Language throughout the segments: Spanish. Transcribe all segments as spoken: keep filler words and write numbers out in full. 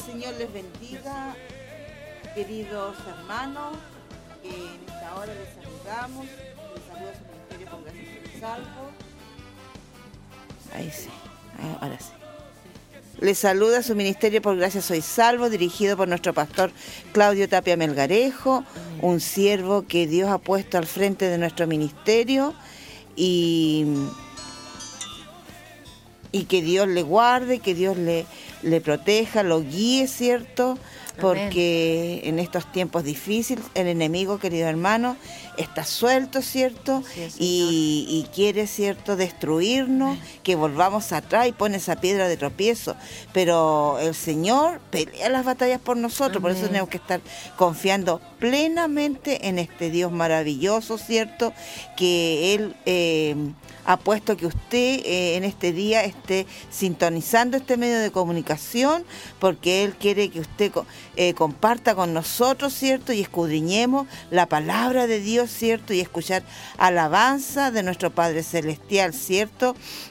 Señor les bendiga, queridos hermanos, que en esta hora les saludamos, les saluda su ministerio con gracia soy salvo. Ahí sí, ahora sí. Les saluda su ministerio por gracia soy salvo, dirigido por nuestro pastor Claudio Tapia Melgarejo, un siervo que Dios ha puesto al frente de nuestro ministerio y, y que Dios le guarde, que Dios le, le proteja, lo guíe, ¿cierto? Porque en estos tiempos difíciles el enemigo, querido hermano, está suelto, ¿cierto? Sí, y, y quiere, ¿cierto?, destruirnos, que volvamos atrás y pone esa piedra de tropiezo. Pero el Señor pelea las batallas por nosotros. Amén. Por eso tenemos que estar confiando plenamente en este Dios maravilloso, ¿cierto? Que Él eh, ha puesto que usted eh, en este día esté sintonizando este medio de comunicación, porque Él quiere que usted eh, comparta con nosotros, ¿cierto? Y escudriñemos la palabra de Dios, ¿cierto? Y escuchar alabanza de nuestro Padre Celestial, ¿cierto?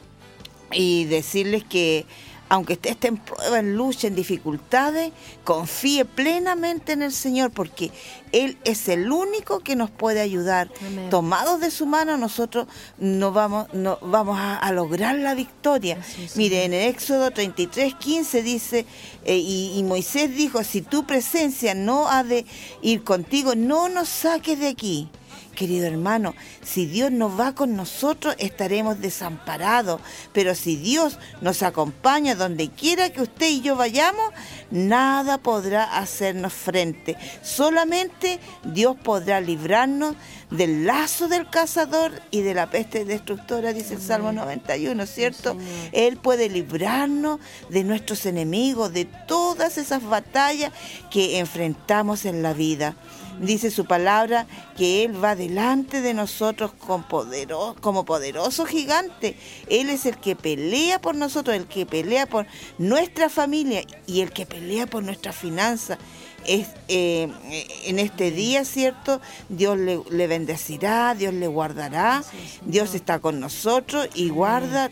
Y decirles que aunque usted esté en prueba, en lucha, en dificultades, confíe plenamente en el Señor, porque Él es el único que nos puede ayudar. Amén. Tomados de su mano, nosotros no vamos, no, vamos a, a lograr la victoria. Sí, sí. Mire, en el Éxodo treinta y tres, quince dice, eh, y, y Moisés dijo, si tu presencia no ha de ir contigo, no nos saques de aquí. Querido hermano, si Dios nos va con nosotros, estaremos desamparados. Pero si Dios nos acompaña donde quiera que usted y yo vayamos, nada podrá hacernos frente. Solamente Dios podrá librarnos del lazo del cazador y de la peste destructora, dice el Salmo noventa y uno, ¿cierto? Sí, Él puede librarnos de nuestros enemigos, de todas esas batallas que enfrentamos en la vida. Dice su palabra que Él va delante de nosotros con poderoso, como poderoso gigante. Él es el que pelea por nosotros, el que pelea por nuestra familia y el que pelea por nuestras finanzas. Es, eh, en este día, ¿cierto? Dios le, le bendecirá, Dios le guardará, Dios está con nosotros y guarda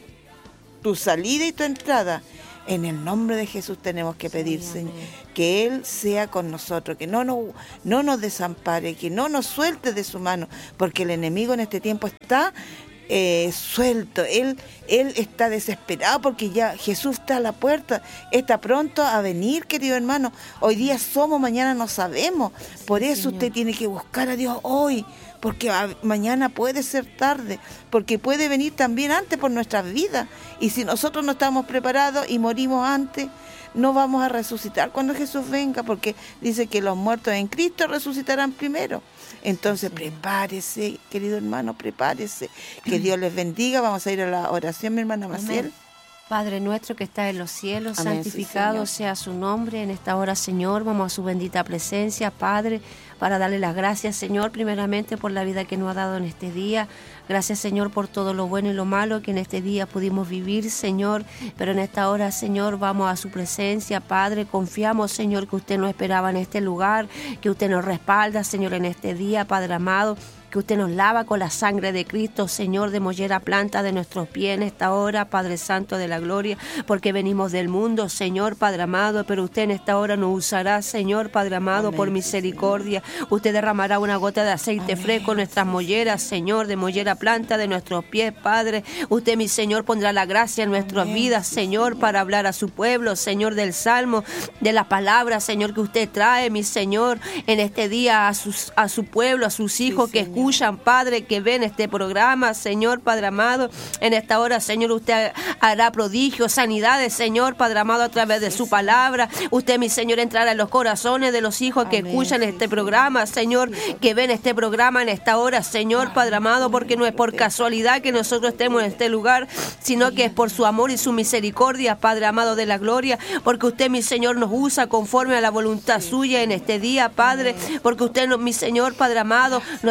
tu salida y tu entrada. En el nombre de Jesús tenemos que pedir, sí, Señor, que Él sea con nosotros, que no nos, no nos desampare, que no nos suelte de su mano, porque el enemigo en este tiempo está eh, suelto, él, él está desesperado porque ya Jesús está a la puerta, está pronto a venir, querido hermano. Hoy día somos, mañana no sabemos, por sí, eso Señor. Usted tiene que buscar a Dios hoy, porque mañana puede ser tarde, porque puede venir también antes por nuestras vidas. Y si nosotros no estamos preparados y morimos antes, no vamos a resucitar cuando Jesús venga, porque dice que los muertos en Cristo resucitarán primero. Entonces sí, prepárese, querido hermano, prepárese. Que Dios les bendiga. Vamos a ir a la oración, mi hermana Maciel. Padre nuestro que está en los cielos, amén, santificado sí, sea su nombre. En esta hora, Señor, vamos a su bendita presencia, Padre, para darle las gracias, Señor, primeramente por la vida que nos ha dado en este día. Gracias, Señor, por todo lo bueno y lo malo que en este día pudimos vivir, Señor. Pero en esta hora, Señor, vamos a su presencia, Padre. Confiamos, Señor, que usted nos esperaba en este lugar, que usted nos respalda, Señor, en este día, Padre amado. Que usted nos lava con la sangre de Cristo, Señor, de mollera planta de nuestros pies en esta hora, Padre Santo de la gloria, porque venimos del mundo, Señor, Padre amado, pero usted en esta hora nos usará, Señor, Padre amado, amén, por misericordia. Usted derramará una gota de aceite amén, fresco en nuestras molleras, Señor, de mollera planta de nuestros pies, Padre. Usted, mi Señor, pondrá la gracia en nuestras amén, vidas, Señor, para hablar a su pueblo, Señor, del Salmo, de las palabras, Señor, que usted trae, mi Señor, en este día a, sus, a su pueblo, a sus hijos sí, que escuchan. Escuchan, Padre, que ven este programa, Señor, Padre amado, en esta hora, Señor, usted hará prodigios, sanidades, Señor, Padre amado, a través de su palabra. Usted, mi Señor, entrará en los corazones de los hijos que amén, escuchan sí, este programa, Señor, que ven este programa en esta hora, Señor, Padre amado, porque no es por casualidad que nosotros estemos en este lugar, sino que es por su amor y su misericordia, Padre amado de la gloria, porque usted, mi Señor, nos usa conforme a la voluntad suya en este día, Padre, porque usted, mi Señor, Padre amado, nos dará la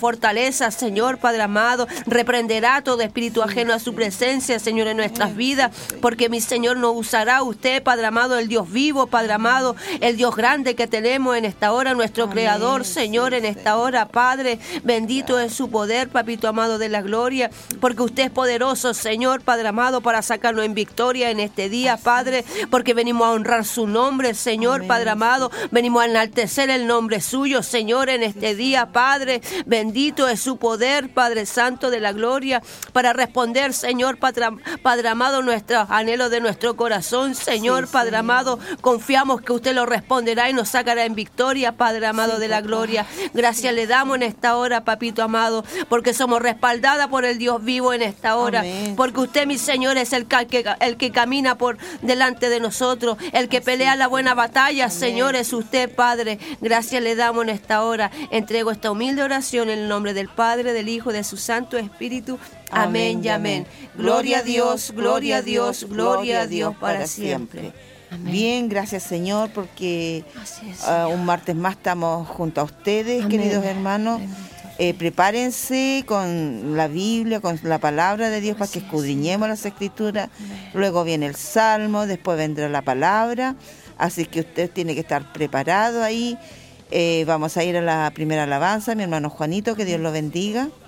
fortaleza, Señor, Padre amado. Reprenderá todo espíritu ajeno a su presencia, Señor, en nuestras vidas, porque mi Señor nos usará usted, Padre amado, el Dios vivo, Padre amado, el Dios grande que tenemos en esta hora, nuestro Amén. Creador, Señor, en esta hora, Padre, bendito es su poder, papito amado de la gloria, porque usted es poderoso, Señor, Padre amado, para sacarnos en victoria en este día, Padre, porque venimos a honrar su nombre, Señor, Amén. Padre amado, venimos a enaltecer el nombre suyo, Señor, en este día, Padre, bendito es su poder, Padre Santo de la gloria, para responder, Señor, Padre, Padre amado, nuestros anhelos de nuestro corazón, Señor, sí, Padre Señor. Amado, confiamos que usted lo responderá y nos sacará en victoria, Padre amado sí, de la papá. Gloria. Gracias sí. le damos en esta hora, papito amado, porque somos respaldadas por el Dios vivo en esta hora, Amén. Porque usted, mi Señor, es el que, el que camina por delante de nosotros, el que pelea la buena batalla, Amén. Señor, es usted, Padre. Gracias le damos en esta hora. Entrego esta humilde oración en el nombre del Padre, del Hijo y de su Santo Espíritu. Amén y amén. Gloria a Dios, gloria a Dios, gloria a Dios para siempre. Amén. Bien, gracias Señor, porque es, Señor. Uh, un martes más estamos junto a ustedes, Amén. Queridos hermanos. Eh, prepárense con la Biblia, con la palabra de Dios, para que escudriñemos las Escrituras. Amén. Luego viene el Salmo, después vendrá la palabra. Así que usted tiene que estar preparado ahí. Eh, vamos a ir a la primera alabanza, mi hermano Juanito, que Dios lo bendiga.